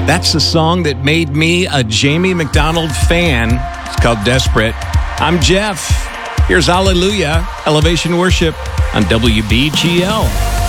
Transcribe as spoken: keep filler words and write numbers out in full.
That's the song that made me a Jamie McDonald fan. It's called Desperate. I'm Jeff. Here's Hallelujah, Elevation Worship on W B G L.